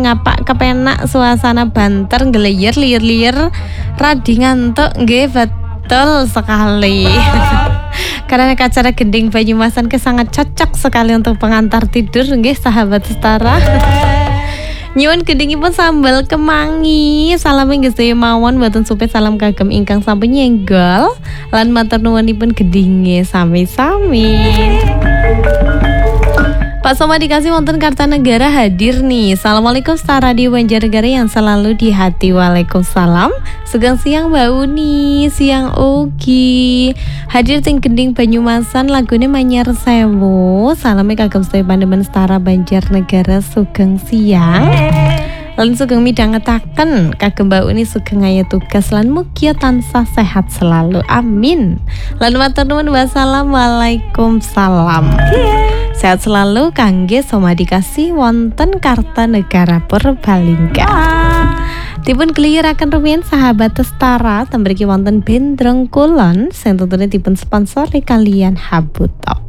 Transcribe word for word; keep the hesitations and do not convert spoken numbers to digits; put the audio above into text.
ngapak kepenak suasana banter ngeleyer liyer-liyer radi ngantuk nggih betul sekali. Karena acara gending Banyumasan ke sangat cocok sekali untuk pengantar tidur nggih sahabat setara. Nyuwun gendingipun sambal kemangi. Salam inggih sedaya mawon mboten supet salam kagem ingkang sampun nyenggol lan matur nuwunipun gendinge sami-sami. Pak Soma dikasih wonten Kartanegara hadir nih. Assalamualaikum Star Radio Banjarnegara yang selalu di hati. Waalaikumsalam. Sugeng siang Mbak Uni, siang Ogi. Hadir ting gending Banyumasan lagune Manyar Sewu. Salamnya kagem sedaya pandemen Setara Banjarnegara sugeng siang. Lan sugeng midhangetaken kagem Mbak Uni sugeng aya tugas lan mugia tansah sehat selalu. Amin. Lan matur nuwun wassalam. Waalaikumsalam. Sehat selalu kangge Soma dikasih wonten Kartanegara Purbalingga. Dipun keliraken rumiyin sahabat Setara tembriki wonten Bendrong Kulon sing tentunya dipun sponsori kalian Habuto.